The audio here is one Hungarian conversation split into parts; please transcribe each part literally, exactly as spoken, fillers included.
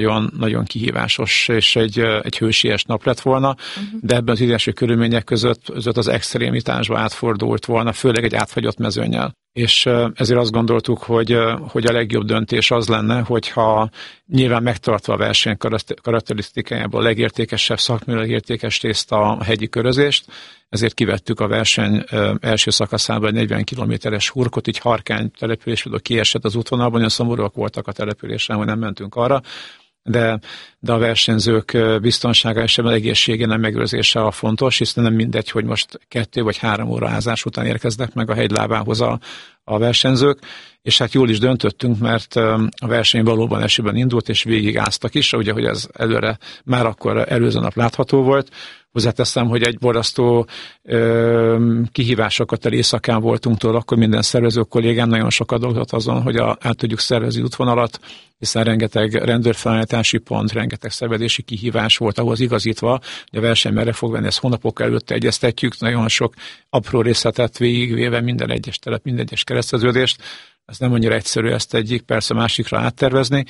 nagyon, nagyon kihívásos és egy, egy hősies nap lett volna, uh-huh. de ebben az időjárási körülmények között, között az extrémitásba átfordult volna, főleg egy átfagyott mezőnnyel. És ezért azt gondoltuk, hogy, hogy a legjobb döntés az lenne, hogyha nyilván megtartva a verseny karakterisztikájából a legértékesebb, szakmailag értékes részt a hegyi körözést, ezért kivettük a verseny első szakaszában egy negyven kilométeres hurkot, így Harkány településről kiesett az útvonalban, olyan szomorúak voltak a településen, hogy nem mentünk arra, de, de a versenyzők biztonsága és ebben egészségének megőrzése a fontos, hiszen nem mindegy, hogy most kettő vagy három óra ázás után érkeznek meg a hegylábához a, a versenyzők, és hát jól is döntöttünk, mert a verseny valóban esőben indult, és végig áztak is, ugye, hogy ez előre már akkor előző nap látható volt. Hozzáteszem, hogy egy borzasztó ö, kihívásokat el éjszakán voltunk tőle, akkor minden szervező kollégám nagyon sokat dolgozott azon, hogy a, át tudjuk szervezni útvonalat, hiszen rengeteg rendőrfelállítási pont, rengeteg szervezési kihívás volt ahhoz igazítva, hogy a verseny merre fog venni, ezt hónapok előtt egyeztetjük, nagyon sok apró részletet végigvéve minden egyes telep, minden egyes kereszteződést. Ez nem annyira egyszerű ezt egyik, persze másikra áttervezni,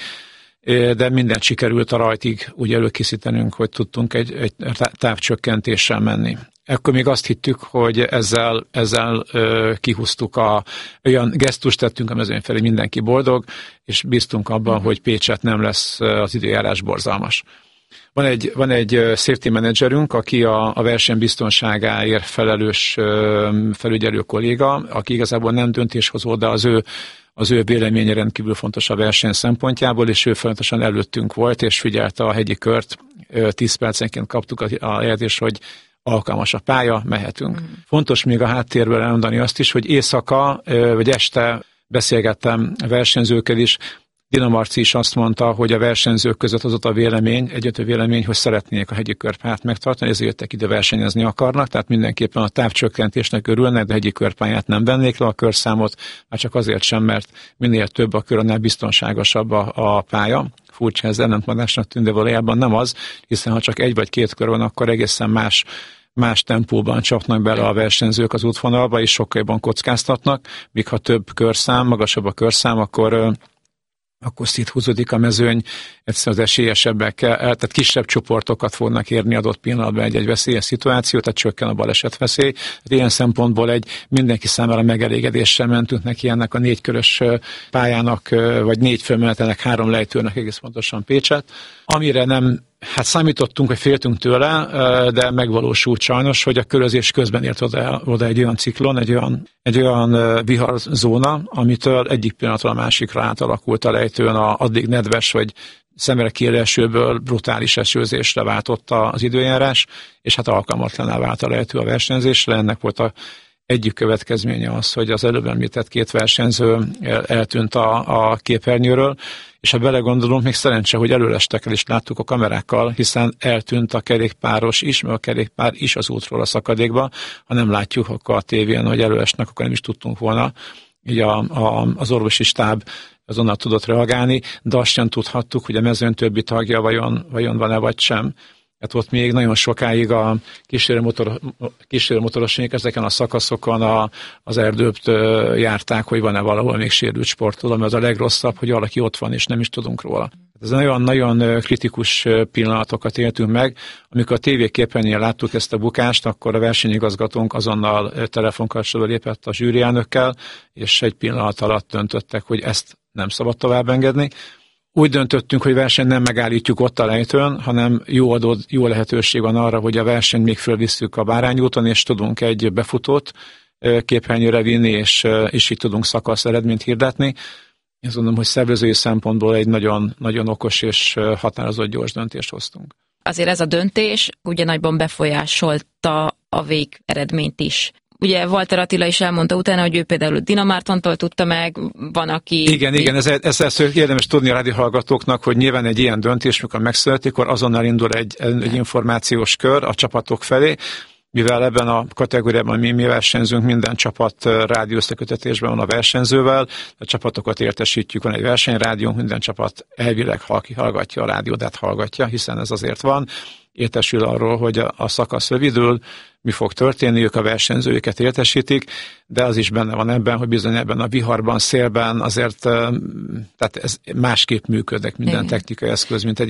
de mindent sikerült a rajtig úgy előkészítenünk, hogy tudtunk egy, egy távcsökkentéssel menni. Ekkor még azt hittük, hogy ezzel, ezzel ö, kihúztuk, a, olyan gesztust tettünk a mezőny felé, mindenki boldog, és bíztunk abban, mm. hogy Pécset nem lesz az időjárás borzalmas. Van egy, van egy safety managerünk, aki a, a verseny biztonságáért felelős ö, felügyelő kolléga, aki igazából nem döntéshozó, de az ő Az ő véleménye rendkívül fontos a verseny szempontjából, és ő folyamatosan előttünk volt, és figyelte a hegyi kört. tíz percenként kaptuk a jelzést, hogy alkalmas a pálya, mehetünk. Mm. Fontos még a háttérből elmondani azt is, hogy éjszaka vagy este beszélgettem versenyzőkkel is. Dina Marci is azt mondta, hogy a versenyzők között az ott a vélemény, egyötő vélemény, hogy szeretnék a hegyi körpályát megtartani, ezért jöttek ide versenyezni akarnak, tehát mindenképpen a távcsökkentésnek örülnek, de hegyi körpályát nem vennék le a körszámot, már csak azért sem, mert minél több a kör, annál biztonságosabb a, a pálya. Furcsa, ez ellentmondásnak tűnt, de valójában nem az, hiszen ha csak egy vagy két kör van, akkor egészen más más tempóban csapnak bele a versenyzők az útvonalba, és sokkal jobban kockáztatnak, míg ha több körszám, magasabb a körszám, akkor akkor széthúzódik a mezőny, egyszerűen az esélyesebbekkel, tehát kisebb csoportokat fognak érni adott pillanatban egy-egy veszélyes szituáció, tehát csökken a balesetveszély. Tehát ilyen szempontból egy mindenki számára megelégedéssel mentünk neki ennek a négykörös pályának, vagy négy fölmenetenek, három lejtőnek, egész pontosan Pécset, amire nem Hát számítottunk, hogy féltünk tőle, de megvalósult sajnos, hogy a körözés közben ért oda, oda egy olyan ciklon, egy olyan, egy olyan viharzóna, amitől egyik pillanatra a másikra átalakult a lejtőn a addig nedves vagy szemre kiérő esőből brutális esőzésre váltott az időjárás, és hát alkalmatlaná vált a lejtő a versenyzésre. Ennek volt a egyik következménye az, hogy az előbb említett két versenyző eltűnt a, a képernyőről, és ha belegondolunk, még szerencse, hogy előlestekkel is láttuk a kamerákkal, hiszen eltűnt a kerékpáros is, mert a kerékpár is az útról a szakadékba. Ha nem látjuk akkor a tévén, hogy előesnek, akkor nem is tudtunk volna. Így a, a, az orvosi stáb azonnal tudott reagálni, de azt sem tudhattuk, hogy a mezőn többi tagja vajon, vajon van-e vagy sem. Hát ott még nagyon sokáig a kísérőmotor, kísérőmotorosok ezeken a szakaszokon a, az erdőt járták, hogy van-e valahol még sérült sportoló, mert az a legrosszabb, hogy valaki ott van, és nem is tudunk róla. Ez nagyon-nagyon kritikus pillanatokat éltünk meg. Amikor a tévéképernyőn láttuk ezt a bukást, akkor a versenyigazgatónk azonnal telefonkapcsolatba lépett a zsűrielnökkel, és egy pillanat alatt döntöttek, hogy ezt nem szabad tovább engedni. Úgy döntöttünk, hogy versenyt nem megállítjuk ott a lejtőn, hanem jó, adott, jó lehetőség van arra, hogy a versenyt még fölvisszük a Bárányúton, és tudunk egy befutót képernyőre vinni, és, és így tudunk szakasz eredményt hirdetni. Én azt mondom, hogy szervezői szempontból egy nagyon, nagyon okos és határozott gyors döntést hoztunk. Azért ez a döntés ugye nagyban befolyásolta a végeredményt is. Ugye Walter Attila is elmondta utána, hogy ő például Dina Mártontól tudta meg, van, aki... Igen, igen, ez, ez, ez érdemes tudni a rádióhallgatóknak, hogy nyilván egy ilyen döntés, mikor megszületik, akkor azonnal indul egy, egy információs kör a csapatok felé, mivel ebben a kategóriában mi, mi versenyzünk, minden csapat rádióösszekötetésben van a versenyzővel, a csapatokat értesítjük, van egy versenyrádiónk, minden csapat elvileg hallgatja a rádiót, hallgatja, hiszen ez azért van. értesül arról, hogy a, a szakasz rövidül, mi fog történni, ők a versenyzőiket értesítik, de az is benne van ebben, hogy bizony ebben a viharban, szélben azért, tehát ez másképp működik minden technikai eszköz, mint egy